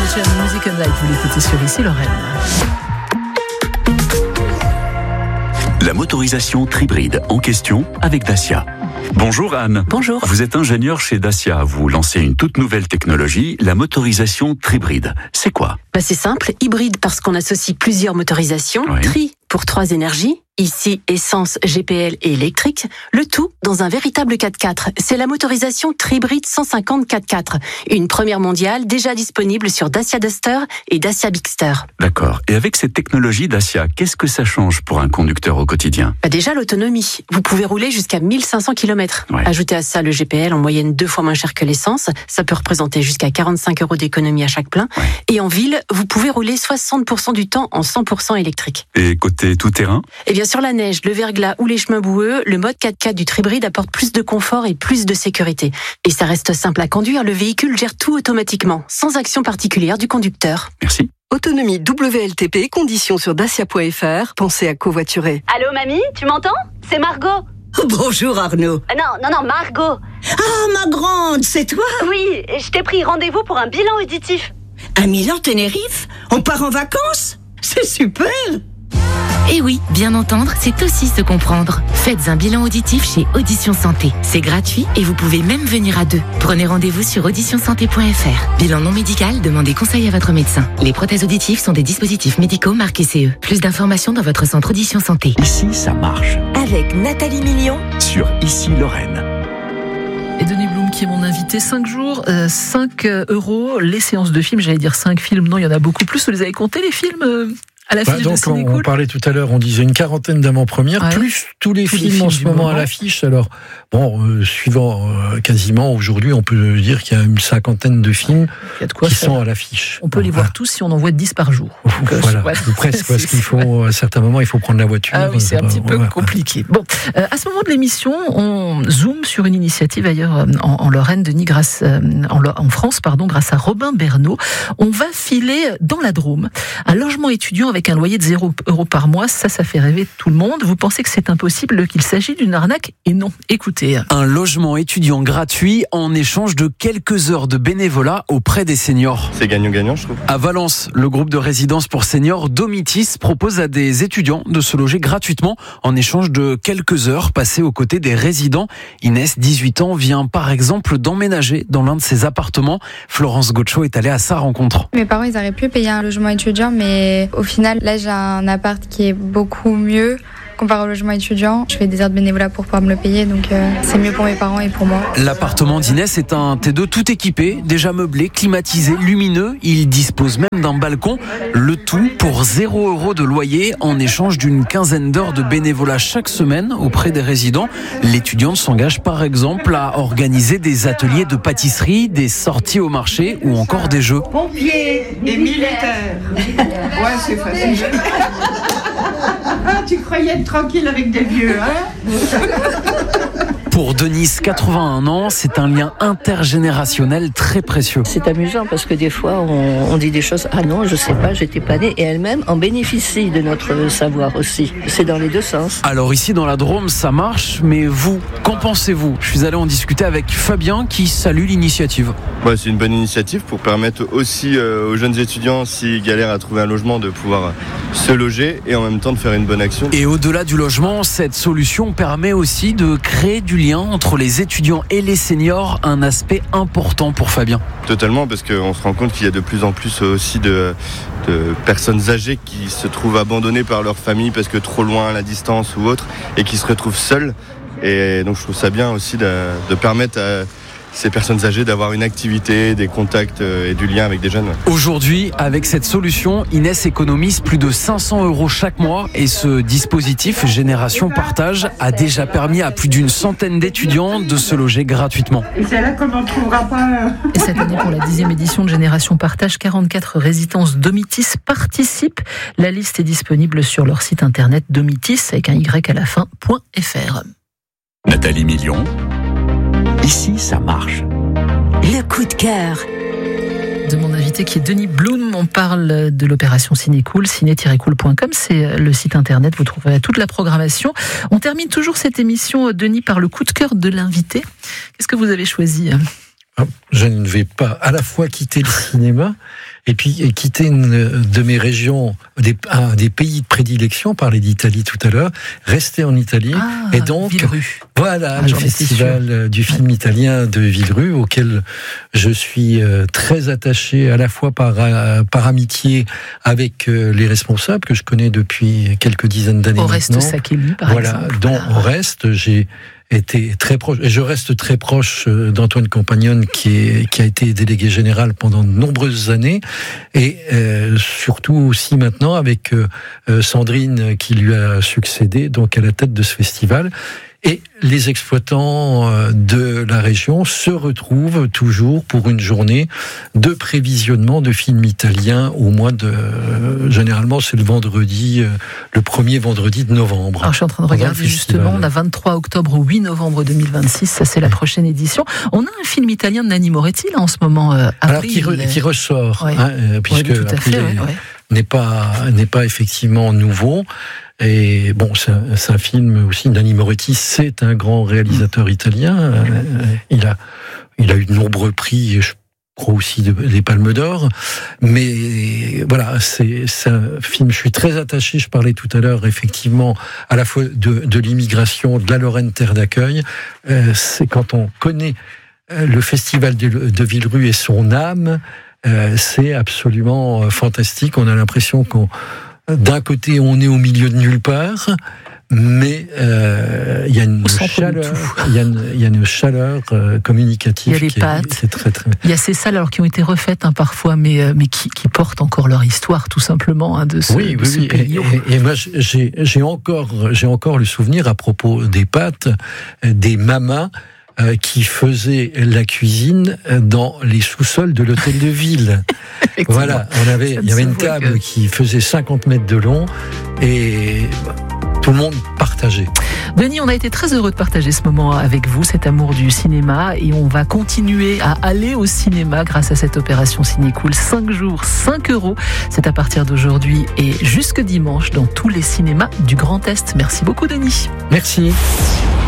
Music and Light, vous l'écoutez sur Ici Lorraine. La motorisation Tribride en question avec Dacia. Bonjour Anne. Bonjour. Vous êtes ingénieur chez Dacia. Vous lancez une toute nouvelle technologie, la motorisation Tribride. C'est quoi ? C'est simple, hybride parce qu'on associe plusieurs motorisations, Oui. tri pour 3 énergies, ici essence, GPL et électrique, le tout dans un véritable 4x4. C'est la motorisation Tribride 150 4x4, une première mondiale déjà disponible sur Dacia Duster et Dacia Bigster. D'accord. Et avec cette technologie Dacia, qu'est-ce que ça change pour un conducteur au quotidien ? Déjà l'autonomie, vous pouvez rouler jusqu'à 1500 km. Ouais. Ajoutez à ça le GPL en moyenne 2 fois moins cher que l'essence, ça peut représenter jusqu'à 45 € d'économie à chaque plein. Ouais. Et en ville, vous pouvez rouler 60% du temps en 100% électrique. Et côté tout-terrain ? Eh bien, sur la neige, le verglas ou les chemins boueux, le mode 4x4 du Tribride apporte plus de confort et plus de sécurité. Et ça reste simple à conduire, le véhicule gère tout automatiquement, sans action particulière du conducteur. Merci. Autonomie WLTP, conditions sur dacia.fr. Pensez à covoiturer. Allô, mamie, tu m'entends ? C'est Margot. Bonjour Arnaud. Non, Margot. Ah, ma grande, c'est toi? Oui, je t'ai pris rendez-vous pour un bilan auditif. À Milan-Tenerife? On part en vacances? C'est super! Et oui, bien entendre, c'est aussi se comprendre. Faites un bilan auditif chez Audition Santé. C'est gratuit et vous pouvez même venir à 2. Prenez rendez-vous sur auditionsanté.fr. Bilan non médical, demandez conseil à votre médecin. Les prothèses auditives sont des dispositifs médicaux marqués CE. Plus d'informations dans votre centre Audition Santé. Ici, ça marche. Avec Nathalie Million. Sur Ici Lorraine. Et Denis Blum qui est mon invité, 5 jours, 5 €, les séances de films, j'allais dire 5 films, non, il y en a beaucoup plus. Vous les avez comptés les films à l'affiche de Donc on parlait tout à l'heure, on disait une quarantaine d'avant-premières, Ouais. plus tous les films films en ce du moment moment. à l'affiche. Alors, suivant quasiment aujourd'hui, on peut dire qu'il y a une cinquantaine de films Il y a de quoi qui faire. sont à l'affiche. On peut les voir tous si on en voit 10 par jour. Donc, Voilà, ouais. ou presque, parce qu'il faut, à certains moments, il faut prendre la voiture. Ah oui, c'est un petit peu Ouais. compliqué. Bon, à ce moment de l'émission, on zoome sur une initiative ailleurs en Lorraine, Denis, en France, grâce à Robin Bernot. On va filer dans la Drôme un logement étudiant avec un loyer de 0 € par mois. Ça fait rêver tout le monde. Vous pensez que c'est impossible, qu'il s'agit d'une arnaque? Et non, écoutez. Un logement étudiant gratuit en échange de quelques heures de bénévolat auprès des seniors. C'est gagnant-gagnant, je trouve. À Valence, le groupe de résidence pour seniors Domitis propose à des étudiants de se loger gratuitement en échange de quelques heures passées aux côtés des résidents. Inès, 18 ans, vient par exemple d'emménager dans l'un de ses appartements. Florence Gaucho est allée à sa rencontre. Mes parents, ils auraient pu payer un logement étudiant, mais au final, là, j'ai un appart qui est beaucoup mieux comparé au logement étudiant. Je fais des heures de bénévolat pour pouvoir me le payer, donc c'est mieux pour mes parents et pour moi. L'appartement d'Inès est un T2 tout équipé, déjà meublé, climatisé, lumineux. Il dispose même d'un balcon. Le tout pour 0 € de loyer en échange d'une quinzaine d'heures de bénévolat chaque semaine auprès des résidents. L'étudiante s'engage par exemple à organiser des ateliers de pâtisserie, des sorties au marché ou encore des jeux. Pompiers et militaires. Ouais, c'est facile. Tu croyais être tranquille avec des vieux, hein? Pour Denise, 81 ans, c'est un lien intergénérationnel très précieux. C'est amusant parce que des fois on dit des choses, ah non, je sais pas, j'étais pas née, et elle-même en bénéficie de notre savoir aussi. C'est dans les deux sens. Alors ici dans la Drôme, ça marche, mais vous, qu'en pensez-vous? Je suis allé en discuter avec Fabien qui salue l'initiative. Ouais, c'est une bonne initiative pour permettre aussi aux jeunes étudiants, s'ils galèrent à trouver un logement, de pouvoir se loger et en même temps de faire une bonne action. Et au-delà du logement, cette solution permet aussi de créer du lien entre les étudiants et les seniors, un aspect important pour Fabien. Totalement, parce qu'on se rend compte qu'il y a de plus en plus aussi de personnes âgées qui se trouvent abandonnées par leur famille parce que trop loin à la distance ou autre, et qui se retrouvent seules. Et donc je trouve ça bien aussi de permettre à ces personnes âgées d'avoir une activité, des contacts et du lien avec des jeunes. Aujourd'hui, avec cette solution, Inès économise plus de 500 € chaque mois et ce dispositif Génération Partage a déjà permis à plus d'une centaine d'étudiants de se loger gratuitement. Et c'est là qu'on n'en trouvera pas. Et cette année, pour la 10e édition de Génération Partage, 44 résidences Domitis participent. La liste est disponible sur leur site internet domitis avec un Y à la fin.fr. Nathalie Million. Ici, ça marche. Le coup de cœur. De mon invité qui est Denis Blum, on parle de l'opération Ciné-Cool, ciné-cool.com, c'est le site internet, vous trouverez toute la programmation. On termine toujours cette émission, Denis, par le coup de cœur de l'invité. Qu'est-ce que vous avez choisi ? Je ne vais pas à la fois quitter le cinéma Et puis quitter une de mes régions, un des pays de prédilection, on parlait d'Italie tout à l'heure, rester en Italie. Et donc, Villerue. Voilà, le festival du film italien de Villerue, auquel je suis très attaché à la fois par amitié avec les responsables que je connais depuis quelques dizaines d'années Oreste maintenant. Sakeli, par exemple. Dont Oreste, j'ai été très proche, et je reste très proche d'Antoine Compagnone qui a été délégué général pendant de nombreuses années, et surtout aussi maintenant avec Sandrine qui lui a succédé donc à la tête de ce festival. Et les exploitants de la région se retrouvent toujours pour une journée de prévisionnement de films italiens au mois de... généralement, c'est le premier vendredi de novembre. Alors, je suis en train de regarder justement, on a 23 octobre au 8 novembre 2026, ça c'est la prochaine édition. On a un film italien de Nanni Moretti là en ce moment. Alors qui ressort, puisque n'est pas effectivement nouveau. Et bon, c'est un film aussi. Nanni Moretti, c'est un grand réalisateur italien. Il a eu de nombreux prix, je crois aussi des Palmes d'Or. Mais voilà, c'est un film. Je suis très attaché. Je parlais tout à l'heure, effectivement, à la fois de l'immigration, de la Lorraine, terre d'accueil. C'est quand on connaît le festival de Villerue et son âme. C'est absolument fantastique. On a l'impression d'un côté, on est au milieu de nulle part, mais il y a une chaleur, il y a une chaleur communicative. Il y a les pattes. C'est très, très... Il y a ces salles alors qui ont été refaites parfois, mais qui portent encore leur histoire, tout simplement, de ce pays. Et moi, j'ai encore le souvenir à propos des pattes, des mamas qui faisait la cuisine dans les sous-sols de l'hôtel de ville. Voilà, il y avait une table qui faisait 50 mètres de long et tout le monde partageait. Denis, on a été très heureux de partager ce moment avec vous, cet amour du cinéma, et on va continuer à aller au cinéma grâce à cette opération Ciné-Cool. 5 jours, 5 €. C'est à partir d'aujourd'hui et jusque dimanche dans tous les cinémas du Grand Est. Merci beaucoup, Denis. Merci.